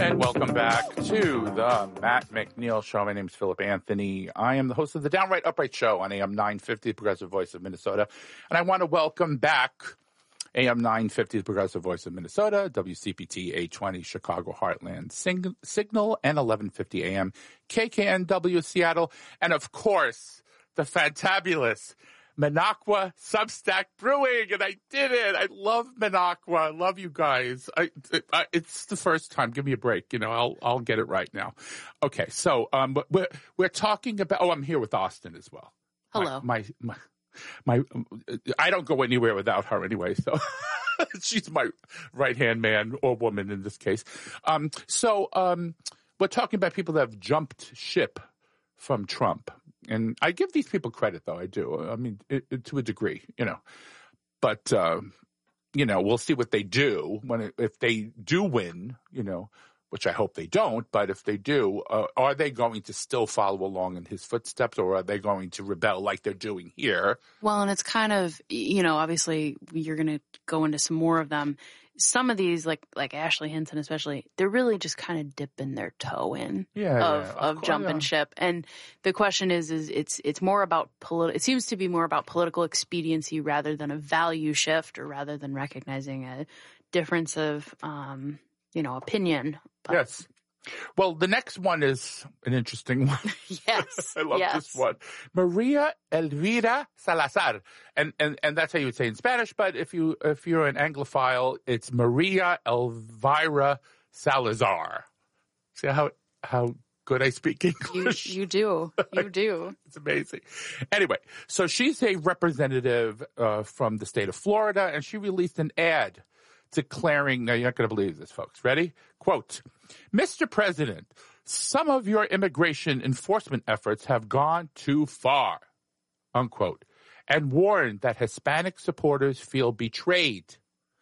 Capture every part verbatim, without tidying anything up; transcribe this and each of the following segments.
And welcome back to the Matt McNeil Show. My name is Philip Anthony. I am the host of the Downright Upright Show on A M nine fifty, Progressive Voice of Minnesota. And I want to welcome back A M nine fifty, the Progressive Voice of Minnesota, W C P T eight twenty, Chicago Heartland Sing- Signal, and eleven fifty A M, K K N W Seattle. And of course, the fantabulous Minocqua Substack Brewing, and I did it. I love Minocqua. I love you guys. I, I, it's the first time. Give me a break. You know, I'll I'll get it right now. Okay, so um, we're we're talking about. Oh, I'm here with Austin as well. Hello. My my my. my I don't go anywhere without her anyway. So she's my right hand man or woman in this case. Um, so um, we're talking about people that have jumped ship from Trump. And I give these people credit, though. I do. I mean, it, it, to a degree, you know. But, uh, you know, we'll see what they do when it, if they do win, you know, which I hope they don't. But if they do, uh, are they going to still follow along in his footsteps, or are they going to rebel like they're doing here? Well, and it's kind of, you know, obviously you're going to go into some more of them. Some of these, like like Ashley Hinton especially, they're really just kind of dipping their toe in yeah, of, yeah, of, of jumping yeah. ship. And the question is, is it's it's more about politi- it seems to be more about political expediency rather than a value shift, or rather than recognizing a difference of, um, you know, opinion. But, yes. Well, the next one is an interesting one. Yes. I love yes. this one. Maria Elvira Salazar. And, and, and that's how you would say in Spanish, but if you, if you're an Anglophile, it's Maria Elvira Salazar. See how, how good I speak English? You, you do. You do. It's amazing. Anyway, so she's a representative uh, from the state of Florida, and she released an ad declaring, now you're not going to believe this, folks. Ready? Quote, Mister President, some of your immigration enforcement efforts have gone too far, unquote, and warned that Hispanic supporters feel betrayed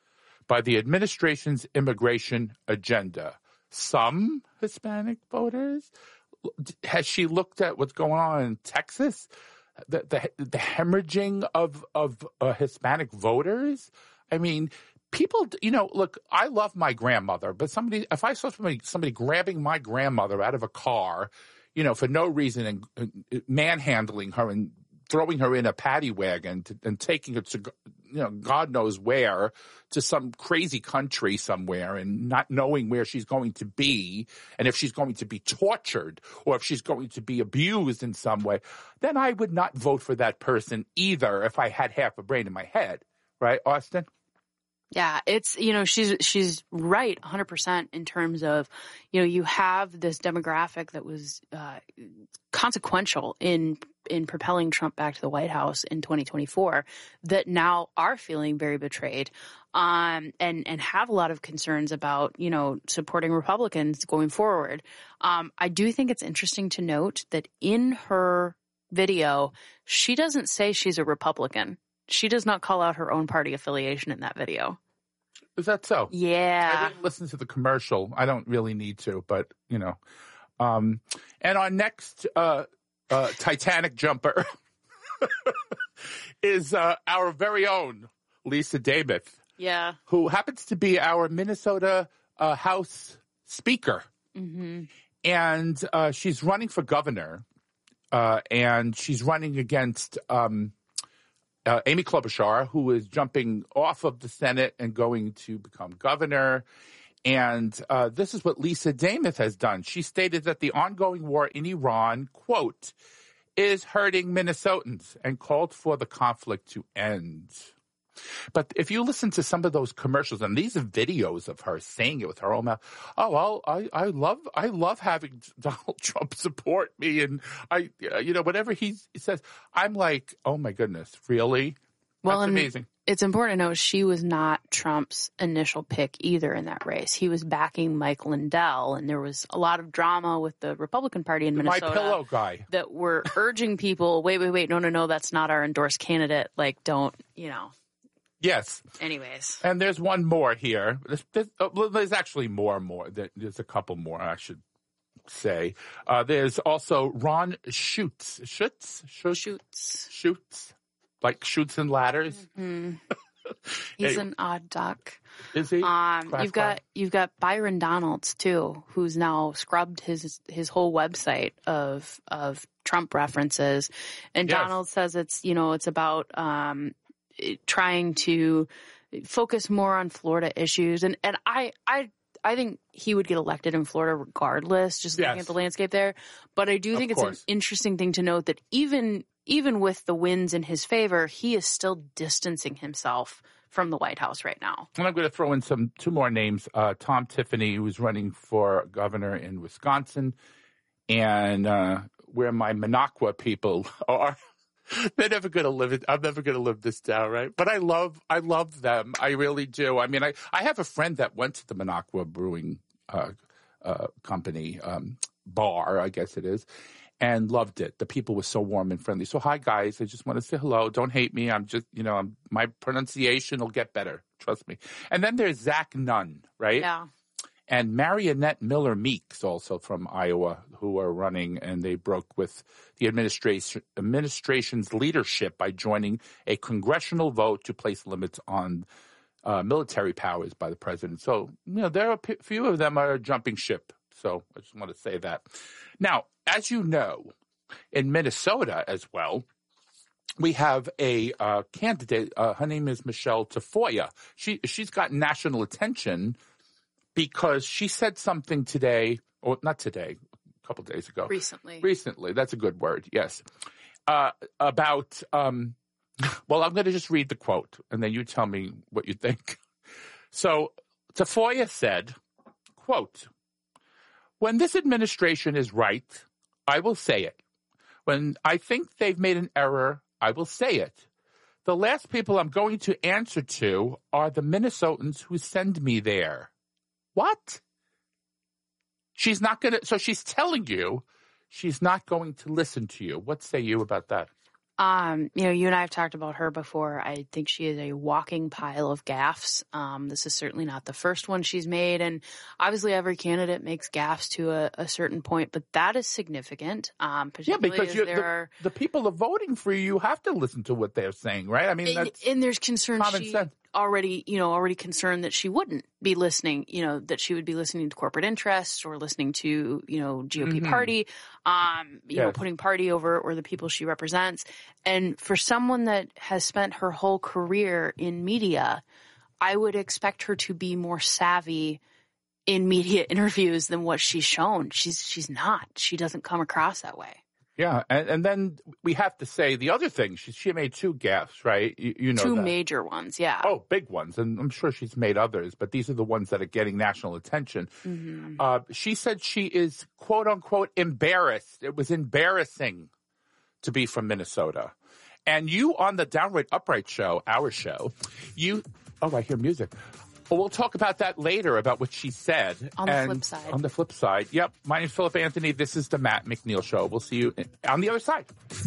by the administration's immigration agenda. Some Hispanic voters? Has she looked at what's going on in Texas? The, the, the hemorrhaging of, of uh, Hispanic voters? I mean, people, you know, look, I love my grandmother, but somebody, if I saw somebody, somebody grabbing my grandmother out of a car, you know, for no reason and, and manhandling her and throwing her in a paddy wagon to, and taking her to, you know, God knows where, to some crazy country somewhere, and not knowing where she's going to be, and if she's going to be tortured or if she's going to be abused in some way, then I would not vote for that person either if I had half a brain in my head. Right, Austin? Yeah, it's, you know, she's, she's right one hundred percent in terms of, you know, you have this demographic that was, uh, consequential in, in propelling Trump back to the White House in twenty twenty-four that now are feeling very betrayed, um, and, and have a lot of concerns about, you know, supporting Republicans going forward. Um, I do think it's interesting to note that in her video, she doesn't say she's a Republican. She does not call out her own party affiliation in that video. Is that so? Yeah. I didn't listen to the commercial. I don't really need to, but, you know. Um, and our next uh, uh, Titanic jumper is uh, our very own Lisa Damoth. Yeah. Who happens to be our Minnesota uh, House Speaker. Mm-hmm. And uh, she's running for governor, uh, and she's running against um, uh, Amy Klobuchar, who is jumping off of the Senate and going to become governor. And uh, this is what Lisa Damoth has done. She stated that the ongoing war in Iran, quote, is hurting Minnesotans, and called for the conflict to end. But if you listen to some of those commercials, and these are videos of her saying it with her own mouth, oh, well, I, I love, I love having Donald Trump support me, and I, you know, whatever he says, I'm like, oh my goodness, really? Well, That's amazing. It's important to note she was not Trump's initial pick either in that race. He was backing Mike Lindell, and there was a lot of drama with the Republican Party in the Minnesota. My Pillow guy. That were urging people, wait, wait, wait, no, no, no, that's not our endorsed candidate. Like, don't, you know. Yes. Anyways. And there's one more here. There's, there's, uh, there's actually more and more. There's a couple more, I should say. Uh, there's also Ron Schutz. Schutz? Schutz? Schutz. Schutz. Like Chutes and Ladders. Mm-hmm. He's anyway. an odd duck. Is he? Um, Class you've got you've got Byron Donalds too, who's now scrubbed his his whole website of of Trump references, and Yes. Donald says it's you know it's about um, trying to focus more on Florida issues, and and I I. I think he would get elected in Florida regardless, just looking Yes. at the landscape there. But I do Of think it's course. an interesting thing to note that even even with the wins in his favor, he is still distancing himself from the White House right now. And I'm going to throw in some two more names. Uh, Tom Tiffany, who's running for governor in Wisconsin, and uh, where my Minocqua people are. They're never going to live it. I'm never going to live this down, right? But I love, I love them. I really do. I mean, I, I have a friend that went to the Minocqua Brewing uh, uh, Company um, bar, I guess it is, and loved it. The people were so warm and friendly. So, hi guys, I just want to say hello. Don't hate me. I'm just, you know, I'm, my pronunciation will get better. Trust me. And then there's Zach Nunn, right? Yeah. And Marionette Miller Meeks, also from Iowa, who are running, and they broke with the administration administration's leadership by joining a congressional vote to place limits on uh, military powers by the president. So, you know, there are a p- few of them are jumping ship. So I just want to say that. Now, as you know, in Minnesota as well, we have a uh, candidate. Uh, her name is Michelle Tafoya. She she's got national attention because she said something today, or not today, a couple days ago. Recently. Recently. That's a good word, yes. Uh, about, um, well, I'm going to just read the quote, and then you tell me what you think. So Tafoya said, quote, "When this administration is right, I will say it. When I think they've made an error, I will say it. The last people I'm going to answer to are the Minnesotans who send me there." What? She's not going to, so she's telling you she's not going to listen to you. What say you about that? Um, you know, you and I have talked about her before. I think she is a walking pile of gaffes. Um, this is certainly not the first one she's made. And obviously every candidate makes gaffes to a, a certain point, but that is significant. Um, Yeah, particularly because as you, there the, are, the people are voting for you. You have to listen to what they're saying, right? I mean, and, that's and there's concern common she sense. already, you know, already concerned that she wouldn't be listening, you know, that she would be listening to corporate interests or listening to, you know, G O P Mhm. party, um, you know, Yes. putting party over or the people she represents. And for someone that has spent her whole career in media, I would expect her to be more savvy in media interviews than what she's shown. She's, she's not. She doesn't come across that way. Yeah, and, and then we have to say the other thing. She, she made two gaffes, right? You, you know Two that. major ones, yeah. Oh, big ones. And I'm sure she's made others, but these are the ones that are getting national attention. Mm-hmm. Uh, she said she is, quote unquote, embarrassed. It was embarrassing to be from Minnesota. And you on the Downright Upright show, our show, you, oh, I hear music. Well, we'll talk about that later, about what she said. On the And flip side. On the flip side. Yep. My name's Philip Anthony. This is the Matt McNeil Show. We'll see you on the other side.